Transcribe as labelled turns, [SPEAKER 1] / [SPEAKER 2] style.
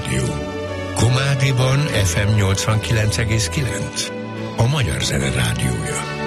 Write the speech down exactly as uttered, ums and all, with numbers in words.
[SPEAKER 1] Rádió. Komádiban ef em nyolcvankilenc egész kilenc. A Magyar Zene Rádiója.